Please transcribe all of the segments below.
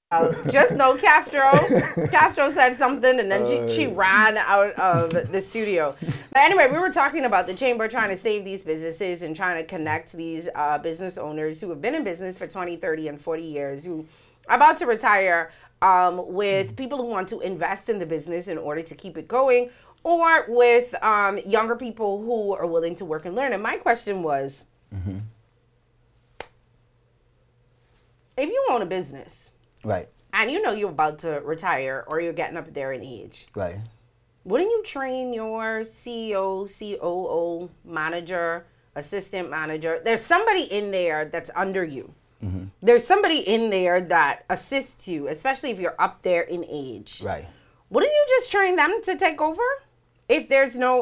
Just know Castro said something and then she ran out of the studio. But anyway, we were talking about the chamber trying to save these businesses and trying to connect these business owners who have been in business for 20, 30, and 40 years, who are about to retire, with people who want to invest in the business in order to keep it going, or with younger people who are willing to work and learn. And my question was, if you own a business, right, and you know you're about to retire or you're getting up there in age, right, wouldn't you train your CEO, COO, manager, assistant manager? There's somebody in there that's under you. There's somebody in there that assists you, especially if you're up there in age. right. Wouldn't you just train them to take over? If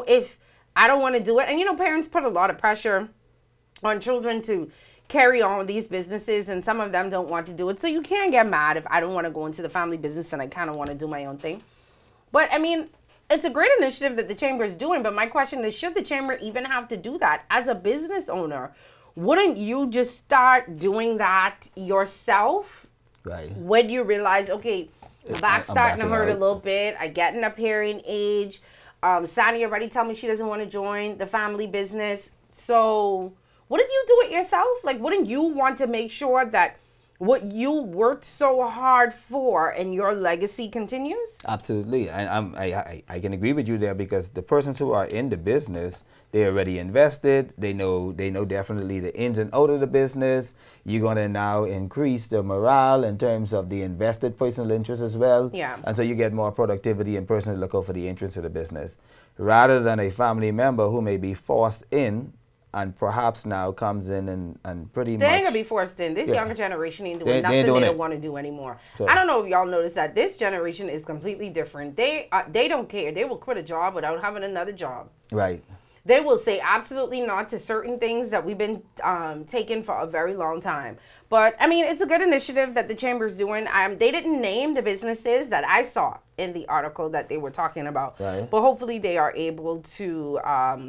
I don't want to do it. And, parents put a lot of pressure on children to carry on with these businesses, and some of them don't want to do it. So you can't get mad if I don't want to go into the family business and I kind of want to do my own thing. But, I mean, it's a great initiative that the chamber is doing. But my question is, should the chamber even have to do that? As a business owner, wouldn't you just start doing that yourself? Right. When you realize, okay, my back's starting to hurt a little bit. I'm getting up here in age. Sani already told me she doesn't want to join the family business. So wouldn't you do it yourself? Like, wouldn't you want to make sure that what you worked so hard for and your legacy continues? Absolutely. And I can agree with you there, because the persons who are in the business, they already invested. They know definitely the ins and outs of the business. You're going to now increase the morale in terms of the invested personal interest as well. Yeah. And so you get more productivity and personally look out for the interests of the business, rather than a family member who may be forced in and perhaps now comes in and pretty much... They ain't going to be forced in. This younger generation ain't doing nothing they don't want to do anymore. So, I don't know if y'all noticed that this generation is completely different. They don't care. They will quit a job without having another job. Right. They will say absolutely not to certain things that we've been taking for a very long time. But, I mean, it's a good initiative that the chamber's doing. They didn't name the businesses that I saw in the article that they were talking about. Right. But hopefully they are able to...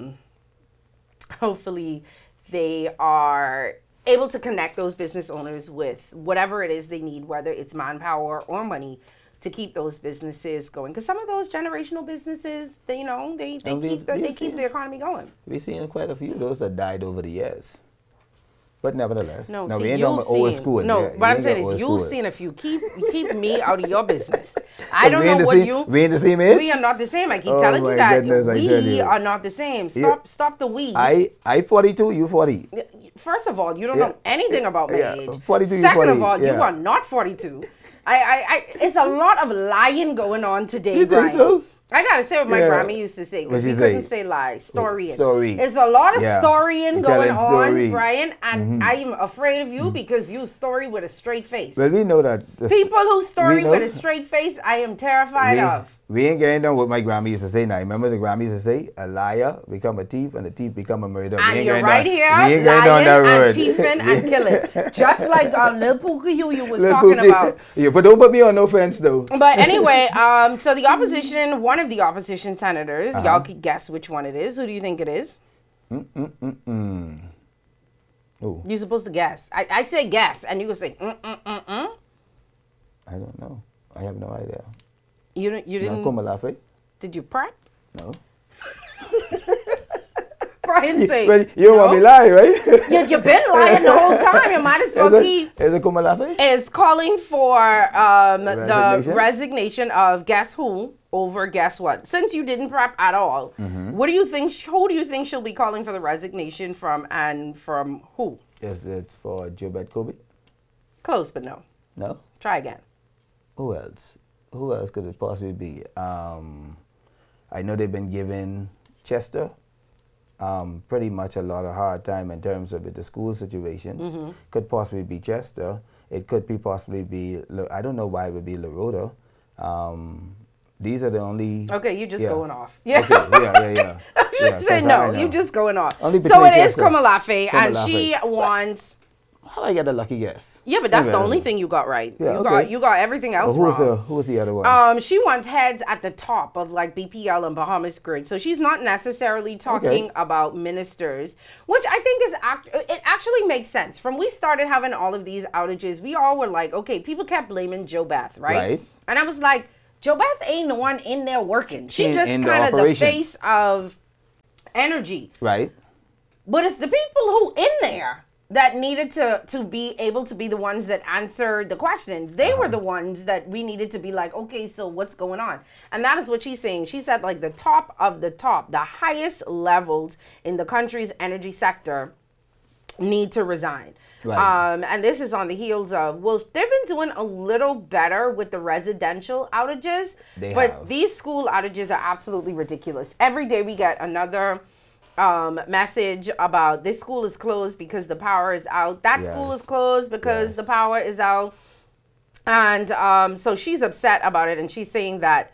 hopefully they are able to connect those business owners with whatever it is they need, whether it's manpower or money, to keep those businesses going. Because some of those generational businesses, they keep the economy going. We've seen quite a few of those that died over the years. But nevertheless, no, we ain't talking old school. No, what I'm saying is you've seen a few. Keep me out of your business. I don't know what you... We ain't the same age? We are not the same. I keep telling you that. Goodness, we are not the same. Stop the we. I 42, you 40. First of all, you don't know anything about my age. 42, Second 40, of all, you are not 42. It's a lot of lying going on today, Brian. You think so? I gotta say what my grandma used to say, because she couldn't say lie. Storying. There's a lot of storying going on, Brian, and I'm afraid of you because you story with a straight face. Well, we know that. People who story with a straight face, I am terrified of. We ain't getting done what my grandma used to say now. Remember the grandma used to say, a liar become a thief and a thief become a murderer. And you're right here, lying and thieving and killing. Just like Lil Pookie you was talking about. Yeah, but don't put me on no fence though. But anyway, so the opposition, one of the opposition senators, y'all could guess which one it is. Who do you think it is? Ooh. You're supposed to guess. I say guess, and you would say I don't know. I have no idea. You didn't. Komalafe? Did you prep? No. Brian say. You don't want me lying, right? You've been lying the whole time. You might as well keep. Is it Komalafe? Is calling for the resignation of guess who over guess what. Since you didn't prep at all, what do you think? Who do you think she'll be calling for the resignation from, and from who? Is it for Jobet Kobe? Close, but no. No. Try again. Who else? Who else could it possibly be? I know they've been giving Chester pretty much a lot of hard time in terms of the school situations. Could possibly be Chester. It could be possibly be, I don't know why it would be LaRota. These are the only... Okay, you're just going off. Yeah. Okay, yeah. I'm just saying no, you're just going off. So it is Komalafe, and she wants How I get a lucky guess? Yeah, but that's the Anyway, only thing you got right. Yeah, You got everything else wrong. Who's the other one? She wants heads at the top of like BPL and Bahamas Grid. So she's not necessarily talking about ministers, which I think it actually makes sense. From we started having all of these outages, we all were like, okay, people kept blaming Joe Beth, right? And I was like, Joe Beth ain't the one in there working. She just kind of the face of energy. Right. But it's the people who in there that needed to be able to be the ones that answered the questions. They were the ones that we needed to be like, okay, so what's going on? And that is what she's saying. She said like the top of the top, the highest levels in the country's energy sector need to resign. Right. And this is on the heels of, well, they've been doing a little better with the residential outages, but these school outages are absolutely ridiculous. Every day we get another message about this school is closed because the power is out. That school is closed because the power is out. And so she's upset about it, and she's saying that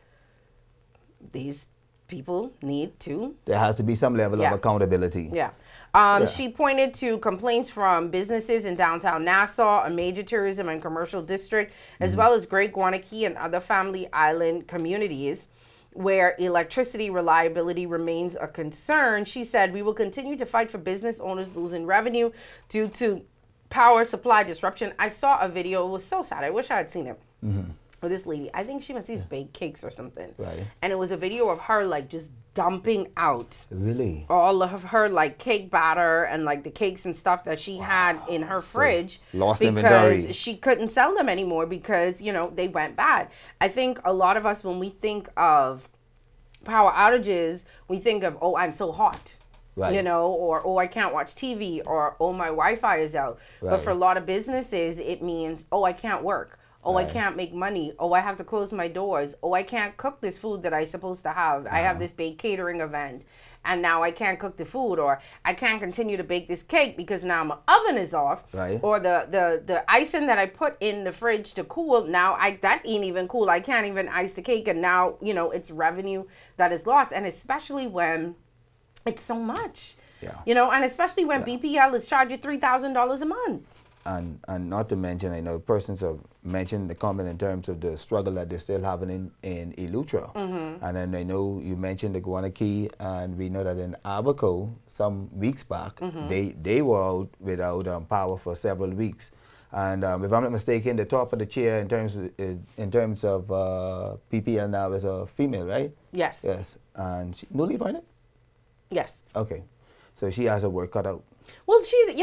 these people need to. There has to be some level of accountability. She pointed to complaints from businesses in downtown Nassau, a major tourism and commercial district, as well as Great Guanakee and other Family Island communities, where electricity reliability remains a concern. She said, we will continue to fight for business owners losing revenue due to power supply disruption. I saw a video. It was so sad. I wish I had seen it. With this lady. I think she must these baked cakes or something. Right. And it was a video of her like just dumping out. Really? All of her like cake batter and like the cakes and stuff that she had in her fridge. Lost inventory. Because she couldn't sell them anymore because, they went bad. I think a lot of us, when we think of power outages, we think of, oh, I'm so hot. Right. Or, oh, I can't watch TV, or, oh, my Wi-Fi is out. Right. But for a lot of businesses, it means, oh, I can't work. Oh, I can't make money. Oh, I have to close my doors. Oh, I can't cook this food that I'm supposed to have. I have this big catering event, and now I can't cook the food, or I can't continue to bake this cake because now my oven is off. Right. Or the icing that I put in the fridge to cool, now that ain't even cool. I can't even ice the cake, and now, it's revenue that is lost. And especially when it's so much. Yeah. And especially when BPL is charging $3,000 a month. And not to mention, I know persons have mentioned the comment in terms of the struggle that they're still having in Eleuthera. And then I know you mentioned the Guanakee, and we know that in Abaco, some weeks back, they were out without power for several weeks. And if I'm not mistaken, the top of the chair in terms of PPL now is a female, right? Yes. Yes. And she newly appointed? Yes. Okay. So she has her work cut out. Well, she's,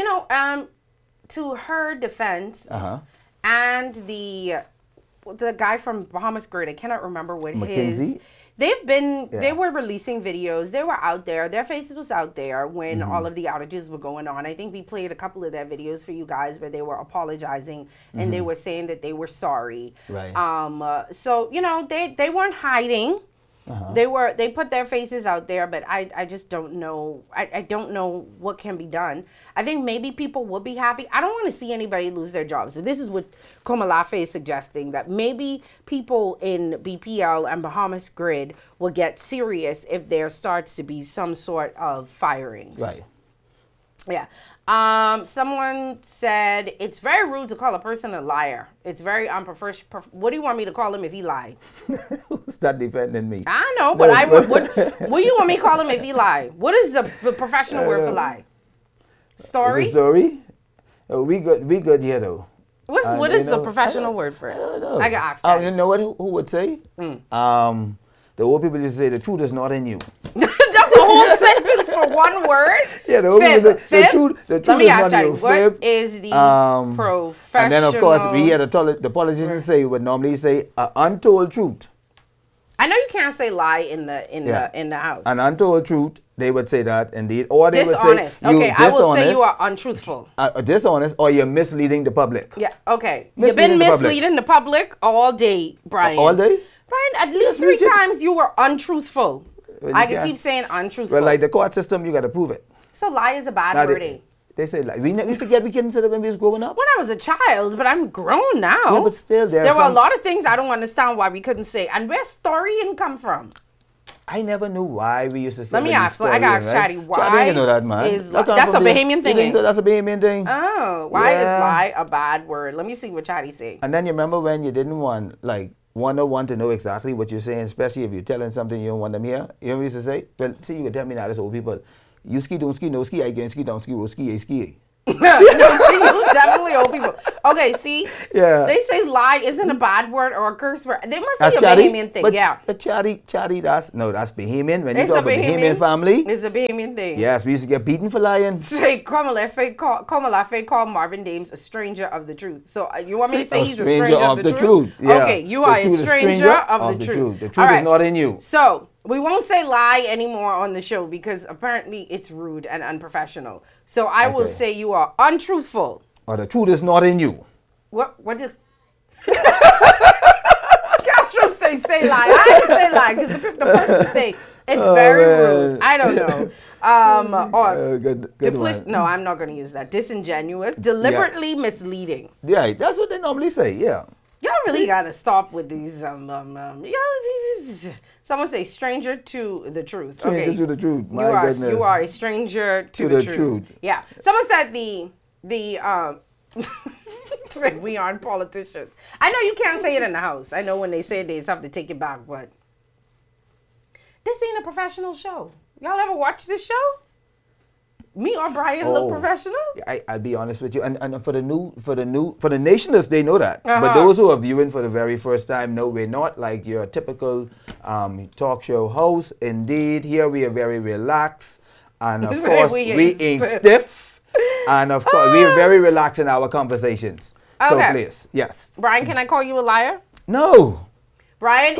to her defense, and the guy from Bahamas Grid, I cannot remember what McKinsey? They were releasing videos. They were out there. Their face was out there when all of the outages were going on. I think we played a couple of their videos for you guys where they were apologizing and they were saying that they were sorry. Right. So, they weren't hiding. They put their faces out there, but I just don't know. I don't know what can be done. I think maybe people would be happy. I don't want to see anybody lose their jobs. But this is what Komalafe is suggesting, that maybe people in BPL and Bahamas Grid will get serious if there starts to be some sort of firings. Right. Yeah. Someone said it's very rude to call a person a liar. It's very unprofessional. What do you want me to call him if he lied? Start defending me. I know, but what do you want me to call him if he lied? What is the professional word for lie? Story? Story? Oh, we good here though. What is the professional word for it? I don't know. I got asked. You know what? Who would say? The old people just say the truth is not in you. Just a whole sentence for one word? Yeah, the truth Let me ask is you, what is the professional? And then, of course, we hear the politicians say, would normally say, untold truth. I know you can't say lie in the house. An untold truth, they would say that, indeed. Or they dishonest. would say, okay, I will say you are untruthful. Dishonest, or you're misleading the public. Yeah, okay. You've been misleading the public all day, Brian. All day? Brian, at least 3 times you were untruthful. I can keep saying untruthful. Well, like the court system, you got to prove it. So lie is a bad word. They say lie. We forget we couldn't say that when we was growing up. When I was a child, but I'm grown now. Yeah, but still there were a lot of things I don't understand why we couldn't say. And where's storying come from? I never knew why we used to say. Let me ask. I got Chatty. Why Chatty didn't know that, man. That's a Bahamian thing. You think so? That's a Bahamian thing. Oh, why is lie a bad word? Let me see what Chatty say. And then you remember when you didn't want to know exactly what you're saying, especially if you're telling something you don't want them here. You know what we used to say? Well, see, you can tell me now, this old people. You ski, don't ski, no ski, I can ski, don't ski, roll ski, I ski. No, see, you definitely old people. Okay, see? Yeah. They say lie isn't a bad word or a curse word. They must That's be a Bahamian thing, but, yeah. But chatty, that's Bahamian. When you It's talk a about Bahamian family. It's a Bahamian thing. Yes, we used to get beaten for lying. Say, Kamala Faye called Marvin Dames a stranger of the truth. So you want me to say he's a stranger of the truth? Yeah. Okay, you are a stranger of the truth. The truth is not in you. So we won't say lie anymore on the show because apparently it's rude and unprofessional. So I will say you are untruthful. Or the truth is not in you. What does Castro say lie? I didn't say lie because the person say it's very rude. I don't know. Or good one. No, I'm not going to use that. Disingenuous, deliberately misleading. Yeah, that's what they normally say. Yeah. Y'all really gotta stop with these. Someone say stranger to the truth. Stranger to the truth. My goodness. You are a stranger to the truth. Yeah. Someone said say we aren't politicians. I know you can't say it in the house. I know when they say it, they just have to take it back. But this ain't a professional show. Y'all ever watch this show? Me or Brian look professional? I'll be honest with you, and for the nationalists, they know that. But those who are viewing for the very first time, no, we're not like your typical talk show host. Indeed, here we are very relaxed, and of course we ain't stiff, and of course we are very relaxed in our conversations. Okay. So please, yes. Brian, can I call you a liar? No. Brian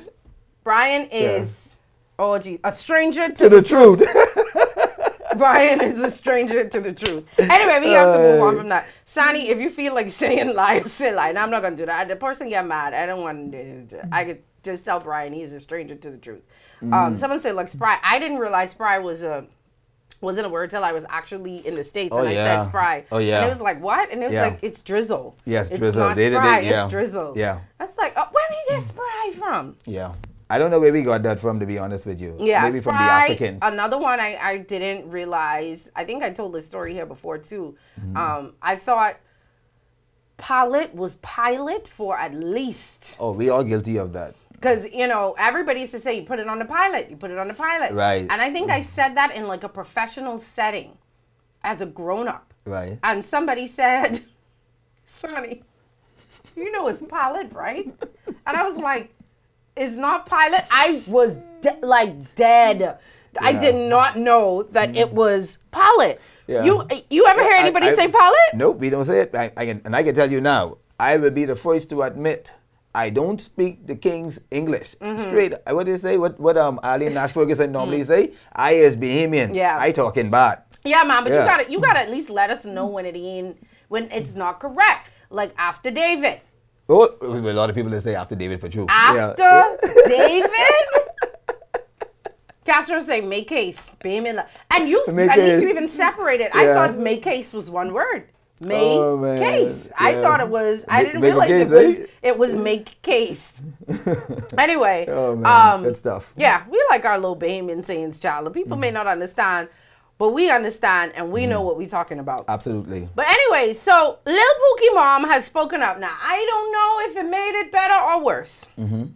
is a stranger to the truth. Brian is a stranger to the truth. Anyway, we have to move on from that. Sonny, if you feel like saying lie, say lie. No, I'm not going to do that. The person get mad. I don't want to. I could just tell Brian he's a stranger to the truth. Someone said like spry. I didn't realize spry wasn't a word till I was actually in the States and I said spry. Oh, yeah. And it was like, what? And it was like, it's drizzle. Yes, it's drizzle. Not spry, it's drizzle. Yeah. That's like, where did you get spry from? Yeah. I don't know where we got that from, to be honest with you. Yeah, maybe from the Africans. Another one I didn't realize. I think I told this story here before too. I thought pilot was pilot for at least. Oh, we all guilty of that. Because everybody used to say you put it on the pilot, you put it on the pilot. Right. And I think I said that in like a professional setting, as a grown up. Right. And somebody said, "Sonny, it's pilot, right?" And I was like, is not pilot. I was dead. Yeah. I did not know that it was pilot. Yeah. You ever hear anybody say pilot? Nope, we don't say it. I can tell you now. I will be the first to admit I don't speak the King's English straight. What do they say? What Ali Nash Ferguson normally say? I is Bahamian. Yeah. I talking bad. Yeah, man. But you gotta at least let us know when it's not correct. Like after David. Oh, a lot of people that say after David for true. After David? Castro say make case. And you even separate it. I thought make case was one word. Case. I thought it was. I didn't realize it was make case. Anyway. Oh man, good stuff. Yeah, we like our little Bahamian sayings, child. People may not understand, but we understand and we know what we're talking about. Absolutely. But anyway, so Lil Pookie mom has spoken up. Now, I don't know if it made it better or worse.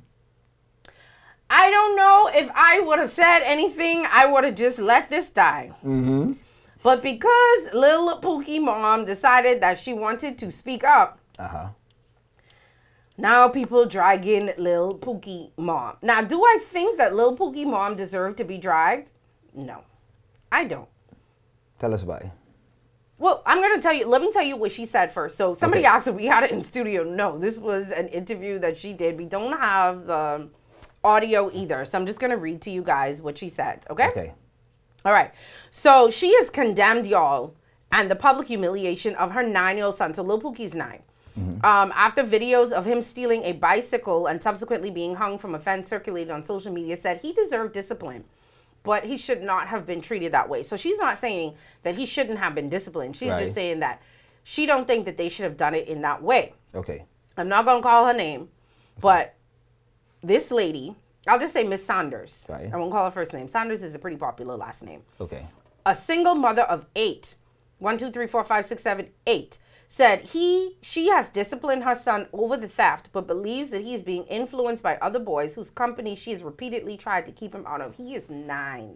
I don't know if I would have said anything. I would have just let this die. But because Lil Pookie mom decided that she wanted to speak up, now people dragging Lil Pookie mom. Now, do I think that Lil Pookie mom deserved to be dragged? No. I don't. Tell us why. Well, I'm going to tell you. Let me tell you what she said first. So somebody asked if we had it in studio. No, this was an interview that she did. We don't have the audio either. So I'm just going to read to you guys what she said. Okay? Okay. All right. So she has condemned y'all and the public humiliation of her 9-year-old son. So Lil Pookie's 9. After videos of him stealing a bicycle and subsequently being hung from a fence circulated on social media said he deserved discipline. But he should not have been treated that way. So she's not saying that he shouldn't have been disciplined. She's just saying that she don't think that they should have done it in that way. Okay. I'm not going to call her name, but this lady I'll just say Miss Saunders. Right. I won't call her first name. Saunders is a pretty popular last name. Okay. A single mother of 8, 1, 2, 3, 4, 5, 6, 7, 8, said she has disciplined her son over the theft, but believes that he is being influenced by other boys whose company she has repeatedly tried to keep him out of. He is 9.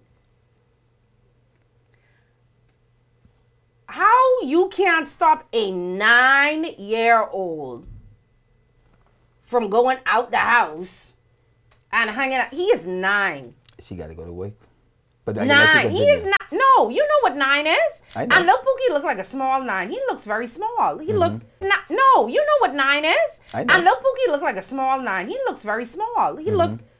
How you can't stop a 9-year-old from going out the house and hanging out? He is 9. She got to go to work. But 9. He is not. No, you know what 9 is. I know. And Lil Pookie look like a small 9. He looks very small. He look not. No, you know what 9 is. I know. And Lil Pookie look like a small 9. He looks very small. He look